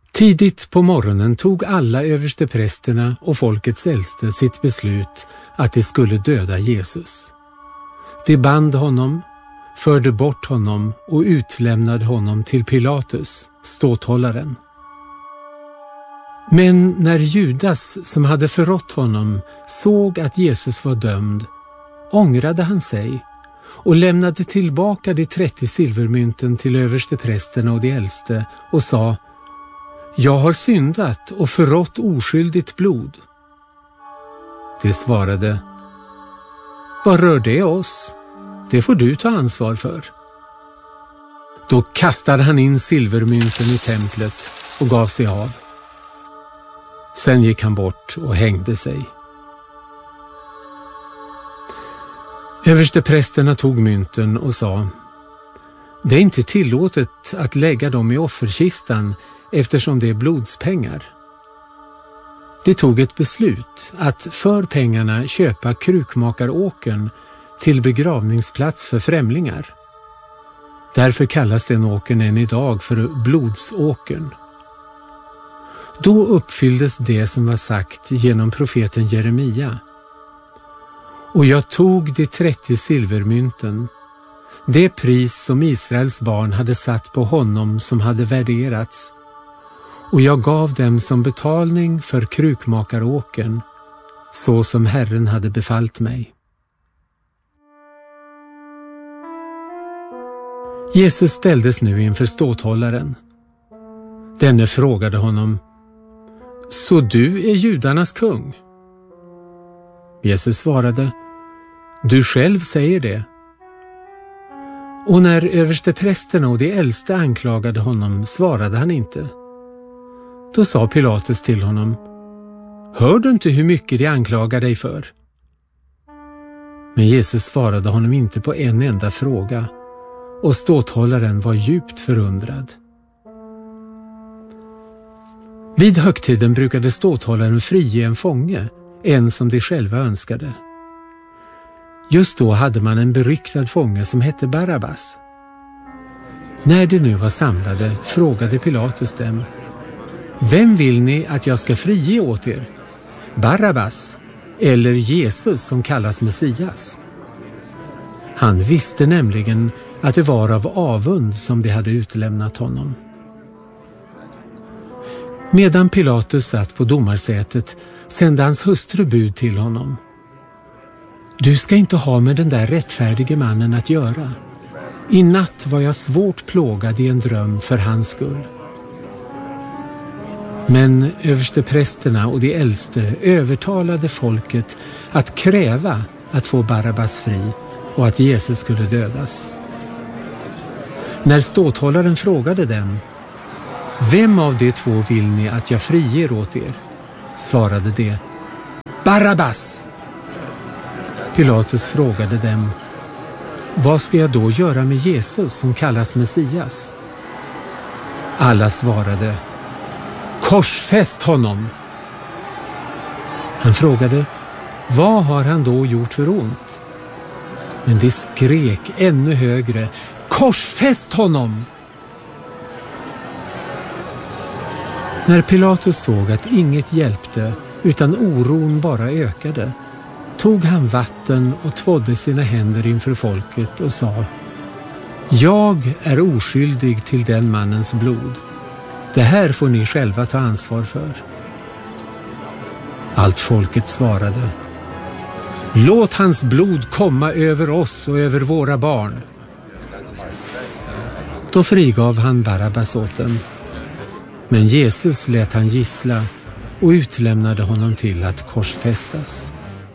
Tidigt på morgonen tog alla översteprästerna och folkets äldste sitt beslut att de skulle döda Jesus. De band honom, förde bort honom och utlämnade honom till Pilatus, ståthållaren. Men när Judas, som hade förrått honom, såg att Jesus var dömd, ångrade han sig och lämnade tillbaka de 30 silvermynten till översteprästerna och de äldste och sa: Jag har syndat och förrått oskyldigt blod. De svarade: Vad rör det oss? Det får du ta ansvar för. Då kastade han in silvermynten i templet och gav sig av. Sen gick han bort och hängde sig. Översteprästerna tog mynten och sa: Det är inte tillåtet att lägga dem i offerkistan eftersom det är blodspengar. De tog ett beslut att för pengarna köpa krukmakaråkern till begravningsplats för främlingar. Därför kallas den åkern än idag för blodsåkern. Då uppfylldes det som var sagt genom profeten Jeremia. Och jag tog de 30 silvermynten, det pris som Israels barn hade satt på honom som hade värderats, och jag gav dem som betalning för krukmakaråkern, så som Herren hade befallt mig. Jesus ställdes nu inför ståthållaren. Denne frågade honom: Så du är judarnas kung? Jesus svarade: Du själv säger det. Och när översteprästerna och de äldste anklagade honom svarade han inte. Då sa Pilatus till honom: Hör du inte hur mycket de anklagar dig för? Men Jesus svarade honom inte på en enda fråga, och ståthållaren var djupt förundrad. Vid högtiden brukade ståthållaren frige en fånge, en som de själva önskade. Just då hade man en beryktad fånge som hette Barabbas. När de nu var samlade frågade Pilatus dem: Vem vill ni att jag ska frige åt er? Barabbas eller Jesus som kallas Messias? Han visste nämligen att det var av avund som de hade utlämnat honom. Medan Pilatus satt på domarsätet sände hans hustru bud till honom: Du ska inte ha med den där rättfärdige mannen att göra. I natt var jag svårt plågad i en dröm för hans skull. Men översteprästerna och de äldste övertalade folket att kräva att få Barabbas fri och att Jesus skulle dödas. När ståthållaren frågade dem: Vem av de två vill ni att jag friger åt er? Svarade de: Barabbas! Pilatus frågade dem: Vad ska jag då göra med Jesus som kallas Messias? Alla svarade: Korsfäst honom! Han frågade: Vad har han då gjort för ont? Men de skrek ännu högre: Korsfäst honom! När Pilatus såg att inget hjälpte utan oron bara ökade, tog han vatten och tvådde sina händer inför folket och sa: Jag är oskyldig till den mannens blod. Det här får ni själva ta ansvar för. Allt folket svarade: Låt hans blod komma över oss och över våra barn. Då frigav han Barabbas åt dem. Men Jesus lät han gissla och utlämnade honom till att korsfästas.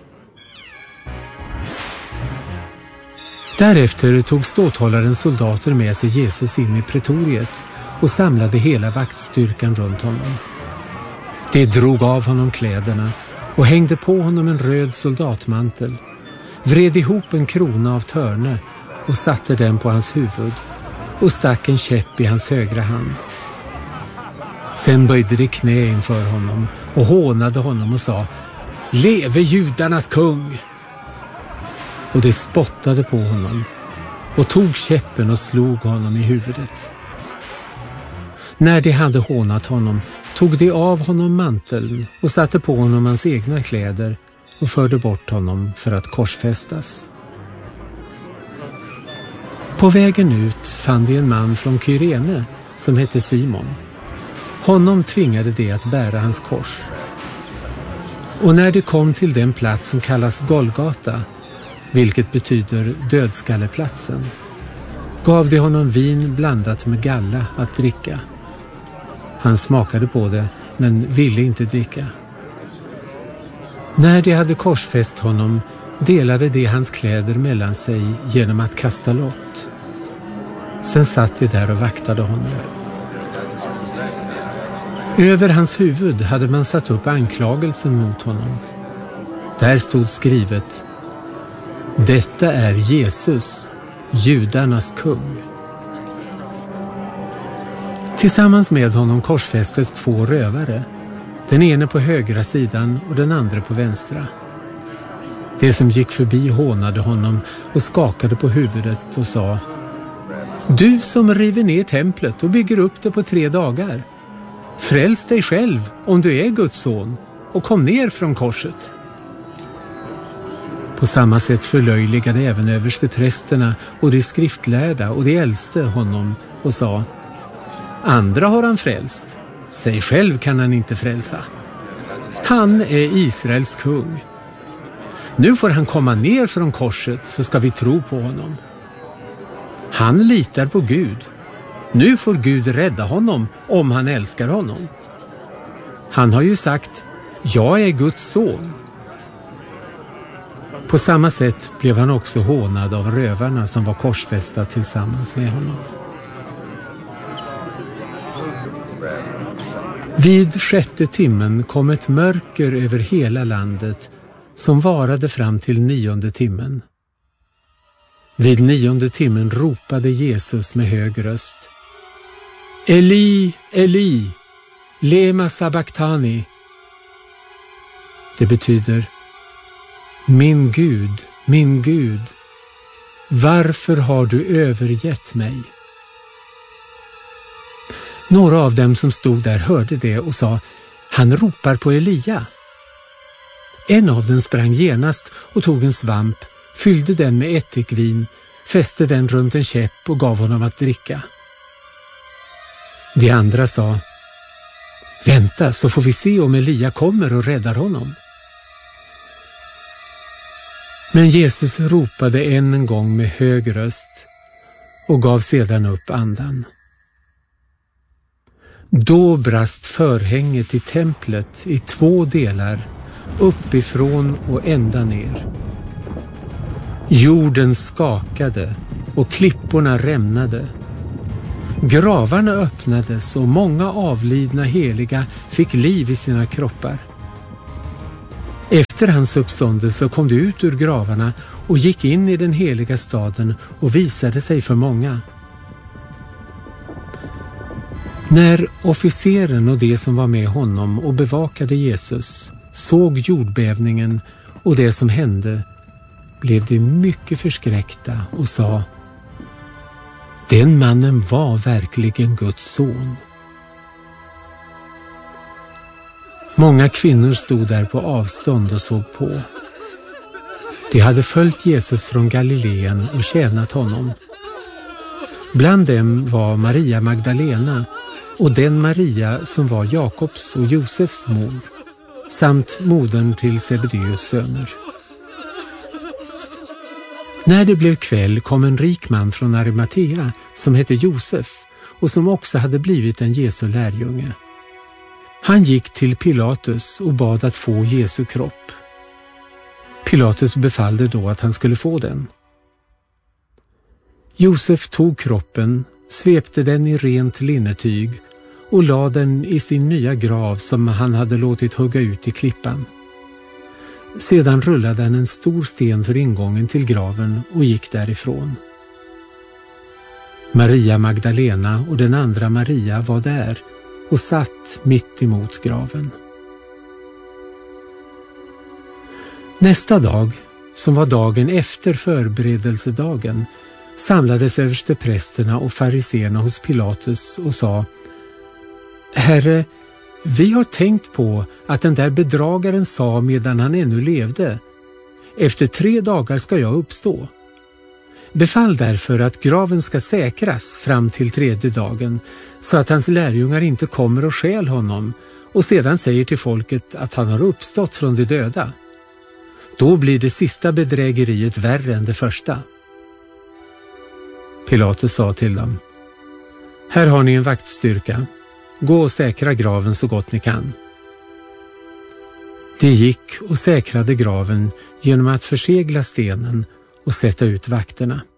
Därefter tog ståthållarens soldater med sig Jesus in i pretoriet och samlade hela vaktstyrkan runt honom. De drog av honom kläderna och hängde på honom en röd soldatmantel, vred ihop en krona av törne och satte den på hans huvud och stack en käpp i hans högra hand. Sen böjde de knä inför honom och hånade honom och sa: Leve judarnas kung! Och de spottade på honom och tog käppen och slog honom i huvudet. När de hade hånat honom tog de av honom manteln och satte på honom hans egna kläder och förde bort honom för att korsfästas. På vägen ut fann de en man från Kyrene som hette Simon. Honom tvingade de att bära hans kors. Och när de kom till den plats som kallas Golgata, vilket betyder dödskalleplatsen, gav de honom vin blandat med galla att dricka. Han smakade på det, men ville inte dricka. När de hade korsfäst honom delade de hans kläder mellan sig genom att kasta lott. Sen satt de där och vaktade honom. Över hans huvud hade man satt upp anklagelsen mot honom. Där stod skrivet: Detta är Jesus, judarnas kung. Tillsammans med honom korsfästes 2 rövare, den ene på högra sidan och den andra på vänstra. Det som gick förbi hånade honom och skakade på huvudet och sa: Du som river ner templet och bygger upp det på 3 dagar, fräls dig själv om du är Guds son och kom ner från korset. På samma sätt förlöjligade även översteprästerna och de skriftlärda och de äldste honom och sa: Andra har han frälst, sig själv kan han inte frälsa. Han är Israels kung. Nu får han komma ner från korset så ska vi tro på honom. Han litar på Gud. Nu får Gud rädda honom om han älskar honom. Han har ju sagt: Jag är Guds son. På samma sätt blev han också hånad av rövarna som var korsfästa tillsammans med honom. Vid 6:e timmen kom ett mörker över hela landet som varade fram till 9:e timmen. Vid 9:e timmen ropade Jesus med hög röst: Eli, Eli, lema sabachthani. Det betyder: Min Gud, varför har du övergett mig? Några av dem som stod där hörde det och sa: Han ropar på Elia. En av dem sprang genast och tog en svamp, fyllde den med ättikvin, fäste den runt en käpp och gav honom att dricka. De andra sa: Vänta, så får vi se om Elia kommer och räddar honom. Men Jesus ropade än en gång med hög röst och gav sedan upp andan. Då brast förhänget i templet i 2 delar, uppifrån och ända ner. Jorden skakade och klipporna rämnade. Gravarna öppnades och många avlidna heliga fick liv i sina kroppar. Efter hans uppståndelse kom de ut ur gravarna och gick in i den heliga staden och visade sig för många. När officeren och de som var med honom och bevakade Jesus såg jordbävningen och det som hände, blev de mycket förskräckta och sa: Den mannen var verkligen Guds son. Många kvinnor stod där på avstånd och såg på. De hade följt Jesus från Galileen och tjänat honom. Bland dem var Maria Magdalena och den Maria som var Jakobs och Josefs mor, samt modern till Sebedeus söner. När det blev kväll kom en rik man från Arimatea som hette Josef och som också hade blivit en Jesu lärjunge. Han gick till Pilatus och bad att få Jesu kropp. Pilatus befallde då att han skulle få den. Josef tog kroppen, svepte den i rent linnetyg och lade den i sin nya grav som han hade låtit hugga ut i klippan. Sedan rullade han en stor sten för ingången till graven och gick därifrån. Maria Magdalena och den andra Maria var där och satt mitt emot graven. Nästa dag, som var dagen efter förberedelsedagen, samlades översteprästerna och fariseerna hos Pilatus och sa: Herre, vi har tänkt på att den där bedragaren sa medan han ännu levde: efter 3 dagar ska jag uppstå. Befall därför att graven ska säkras fram till 3:e dagen, så att hans lärjungar inte kommer och stjäl honom och sedan säger till folket att han har uppstått från de döda. Då blir det sista bedrägeriet värre än det första. Pilatus sa till dem: här har ni en vaktstyrka. Gå och säkra graven så gott ni kan. De gick och säkrade graven genom att försegla stenen och sätta ut vakterna.